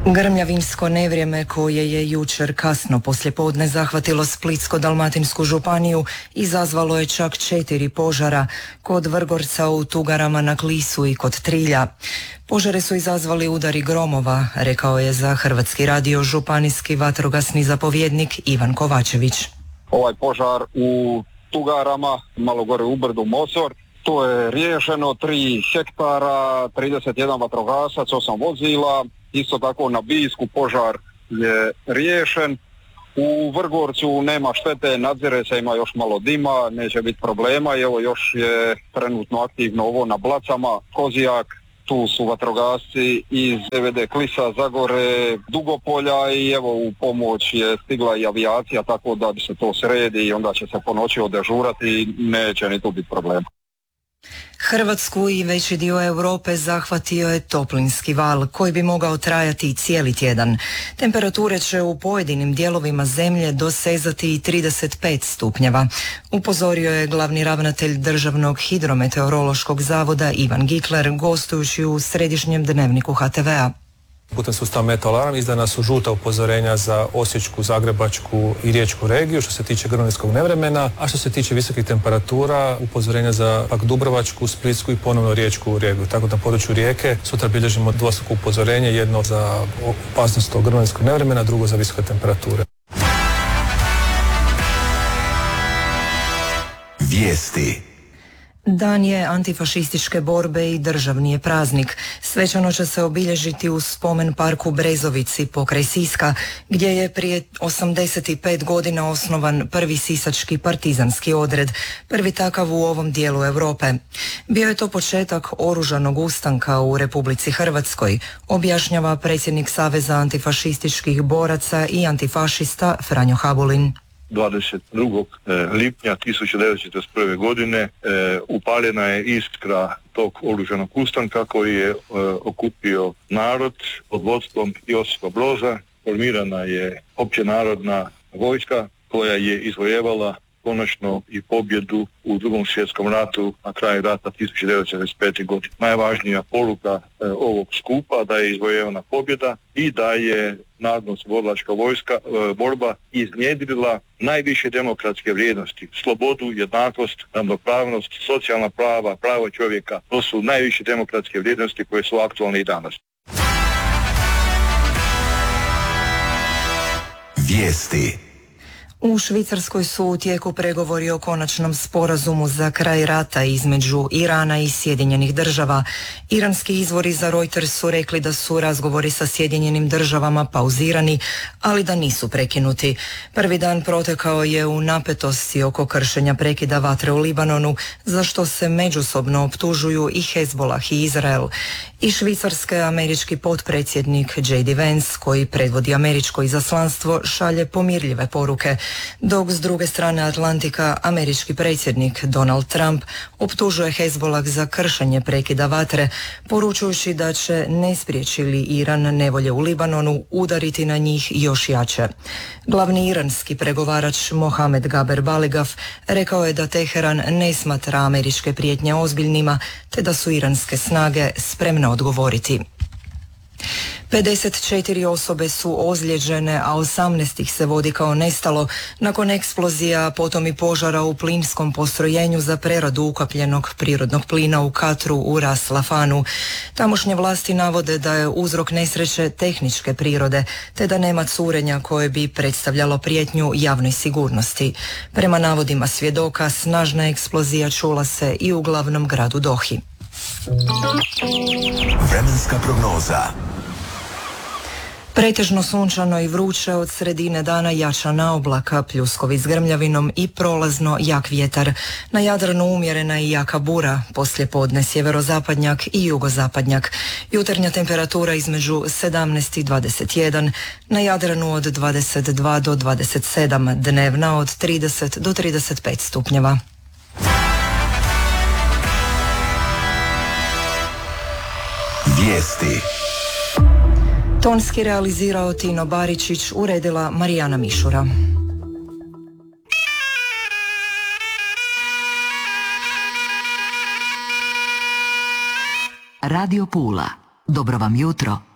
Grmljavinsko nevrijeme koje je jučer kasno poslijepodne zahvatilo Splitsko-dalmatinsku županiju izazvalo je čak 4 požara kod Vrgorca, u Tugarama na Klisu i kod Trilja. Požare su izazvali udari gromova, rekao je za Hrvatski radio županijski vatrogasni zapovjednik Ivan Kovačević. Ovaj požar u Tugarama, malo gore u brdu Mosor, to je riješeno, 3 hektara, 31 vatrogasac, 8 vozila. Isto tako na Bijsku požar je riješen. U Vrgorcu nema štete, nadzire se, ima još malo dima, neće biti problema. I evo još je trenutno aktivno ovo na Blacama, Kozijak. Tu su vatrogasci iz DVD Klisa, Zagore, Dugopolja i evo u pomoć je stigla i avijacija, tako da se to sredi i onda će se po noći odežurati i neće ni tu biti problema. Hrvatsku i veći dio Europe zahvatio je toplinski val koji bi mogao trajati cijeli tjedan. Temperature će u pojedinim dijelovima zemlje dosezati i 35 stupnjeva. Upozorio je glavni ravnatelj Državnog hidrometeorološkog zavoda Ivan Gikler gostujući u središnjem dnevniku HTV-a. Putem sustava Meteoalarm izdana su žuta upozorenja za Osječku, Zagrebačku i Riječku regiju što se tiče grmljavinskog nevremena, a što se tiče visokih temperatura upozorenja za pak Dubrovačku, Splitsku i ponovno Riječku regiju. Tako da na području Rijeke sutra bilježimo dvostruko upozorenje, jedno za opasnost od grmljavinskog nevremena, drugo za visoke temperature. Vijesti. Dan je antifašističke borbe i državni je praznik. Svečano će se obilježiti u spomen parku Brezovici pokraj Siska, gdje je prije 85 godina osnovan prvi sisački partizanski odred, prvi takav u ovom dijelu Europe. Bio je to početak oružanog ustanka u Republici Hrvatskoj, objašnjava predsjednik Saveza antifašističkih boraca i antifašista Franjo Habulin. 22. lipnja 1941. godine upaljena je iskra tog oružanog ustanka koji je okupio narod pod vodstvom Josipa Broza. Formirana je općenarodna vojska koja je izvojevala konačno i pobjedu u Drugom svjetskom ratu na kraju rata 1945. godine. Najvažnija poruka ovog skupa da je izvojevana pobjeda i da je narodno-oslobodilačka borba iznjedrila najviše demokratske vrijednosti, slobodu, jednakost, ravnopravnost, socijalna prava, pravo čovjeka. To su najviše demokratske vrijednosti koje su aktualne i danas. Vijesti. U Švicarskoj su u tijeku pregovori o konačnom sporazumu za kraj rata između Irana i Sjedinjenih država. Iranski izvori za Reuters su rekli da su razgovori sa Sjedinjenim državama pauzirani, ali da nisu prekinuti. Prvi dan protekao je u napetosti oko kršenja prekida vatre u Libanonu, za što se međusobno optužuju i Hezbollah i Izrael. I Švicarske američki potpredsjednik J.D. Vance, koji predvodi američko izaslanstvo, šalje pomirljive poruke, dok s druge strane Atlantika američki predsjednik Donald Trump optužuje Hezbollah za kršenje prekida vatre, poručujući da će, ne spriječi li Iran nevolje u Libanonu, udariti na njih još jače. Glavni iranski pregovarač Mohamed Gaber Baligaf rekao je da Teheran ne smatra američke prijetnje ozbiljnima, te da su iranske snage spremne odgovoriti. 54 osobe su ozlijeđene, a 18 ih se vodi kao nestalo nakon eksplozija, potom i požara u plinskom postrojenju za preradu ukapljenog prirodnog plina u Katru u Ras Lafanu. Tamošnje vlasti navode da je uzrok nesreće tehničke prirode, te da nema curenja koje bi predstavljalo prijetnju javnoj sigurnosti. Prema navodima svjedoka, snažna eksplozija čula se i u glavnom gradu Dohi. Vremenska prognoza. Pretežno sunčano i vruće, od sredine dana jačana oblaka, pljuskovi s grmljavinom i prolazno jak vjetar. Na Jadranu umjerena i jaka bura, poslijepodne sjeverozapadnjak i jugozapadnjak. Jutarnja temperatura između 17 i 21, na Jadranu od 22 do 27, dnevna od 30 do 35 stupnjeva. Vijesti. Tonski realizirao Tino Baričić, uredila Marijana Mišura. Radio Pula. Dobro vam jutro.